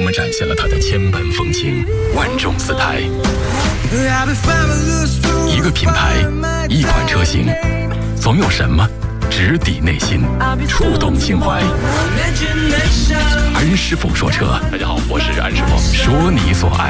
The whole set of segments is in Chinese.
们展现了它的千般风情、万种姿态。一个品牌，一款车型，总有什么直抵内心，触动心怀。安师傅说车，大家好，我是安师傅，说你所爱。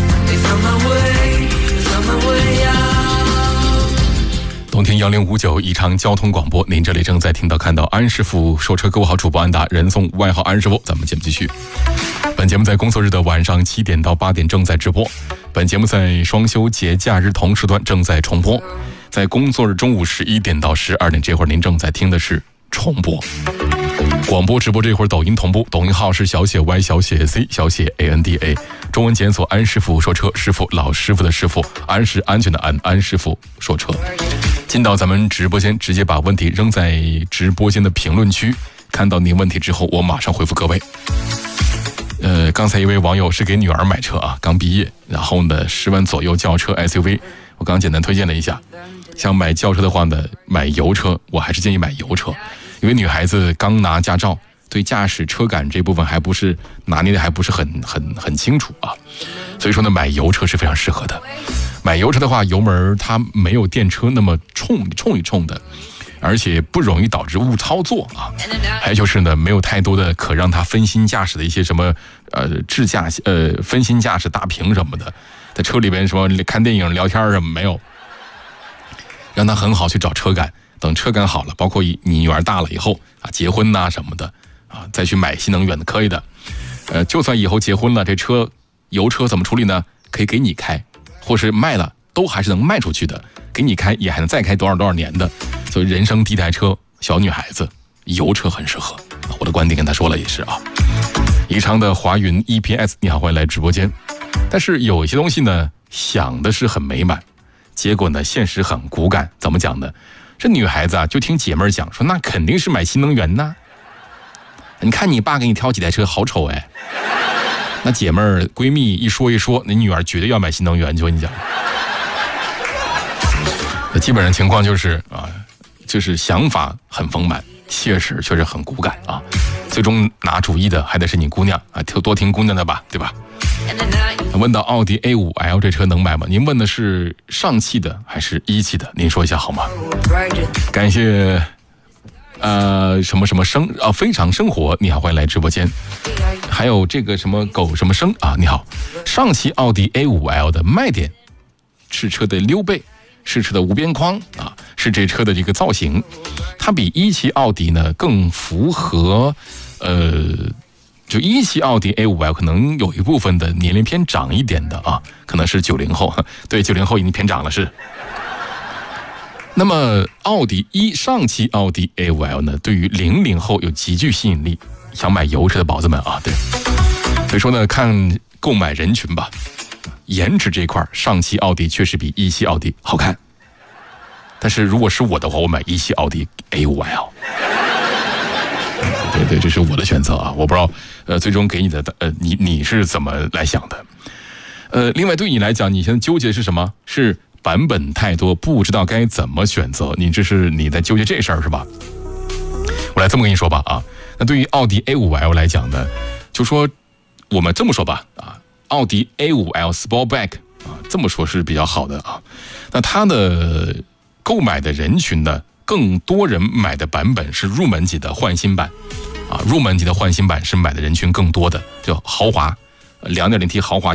东听1059宜昌交通广播，您这里正在听到看到安师傅说车，各位好，主播安达，人送外号安师傅。咱们节目继续。本节目在工作日的晚上7点到8点正在直播，本节目在双休节假日同时段正在重播，在工作日中午11点到12点这会儿您正在听的是重播。广播直播这会儿抖音同步，抖音号是小写 Y 小写 C 小写 ANDA， 中文检索安师傅说车，师傅老师傅的师傅，安是安全的安，安师傅说车。进到咱们直播间，直接把问题扔在直播间的评论区，看到您问题之后我马上回复各位。刚才一位网友是给女儿买车啊，刚毕业，然后呢10万左右轿车 SUV， 我刚简单推荐了一下。像买轿车的话呢，买油车，我还是建议买油车，因为女孩子刚拿驾照，对驾驶车感这部分还不是拿捏的还不是很清楚啊，所以说呢买油车是非常适合的。买油车的话，油门它没有电车那么冲一冲的，而且不容易导致误操作啊。还有就是呢，没有太多的可让它分心驾驶的一些什么分心驾驶大屏什么的，在车里边什么看电影聊天什么没有，让它很好去找车感。等车感好了，包括你女儿大了以后啊，结婚呐什么的啊，再去买新能源的可以的。就算以后结婚了，这车油车怎么处理呢？可以给你开，或是卖了都还是能卖出去的，给你开也还能再开多少年的。所以人生第一台车，小女孩子油车很适合。我的观点跟她说了也是啊。宜昌的华云 EPS， 你好，欢迎来直播间。但是有一些东西呢，想的是很美满，结果呢现实很骨感。怎么讲呢？这女孩子啊，就听姐妹讲说，那肯定是买新能源呐。你看你爸给你挑几台车，好丑哎。那姐妹闺蜜一说，你女儿绝对要买新能源，就跟你讲。基本上情况就是啊，就是想法很丰满，确实很骨感啊。最终拿主意的还得是你姑娘啊，多听姑娘的吧，对吧？问到奥迪 A5L 这车能买吗？您问的是上汽的还是一汽的？您说一下好吗？感谢非常生活，你好，欢迎来直播间。还有这个什么狗什么生啊，你好。上汽奥迪 A5L 的卖点是车的溜背，是车的无边框啊，是这车的这个造型，它比一汽奥迪呢更符合就一汽奥迪 A5L 可能有一部分的年龄偏长一点的啊，可能是90后，对，90后已经偏长了是。那么上汽奥迪 A5L 呢，对于00后有极具吸引力，想买油车的宝子们啊，对。所以说呢，看购买人群吧，颜值这块上汽奥迪确实比一汽奥迪好看，但是如果是我的话，我买一汽奥迪 A5L。对，这是我的选择啊，我不知道最终给你的你是怎么来想的？另外对你来讲，你现在纠结是什么？是版本太多，不知道该怎么选择。这是你在纠结这事儿是吧？我来这么跟你说吧啊，那对于奥迪 A5L 来讲呢，就说我们这么说吧啊，奥迪 A5L Sportback 啊，这么说是比较好的啊。那它的购买的人群呢，更多人买的版本是入门级的换新版啊，入门级的换新版是买的人群更多的，就豪华 2.0T 豪华